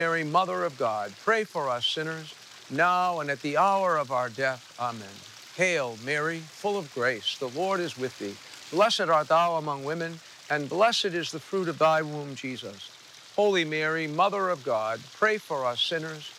Mary, Mother of God, pray for us sinners, now and at the hour of our death. Amen. Hail, Mary, full of grace, the Lord is with thee. Blessed art thou among women, and blessed is the fruit of thy womb, Jesus. Holy Mary, Mother of God, pray for us sinners,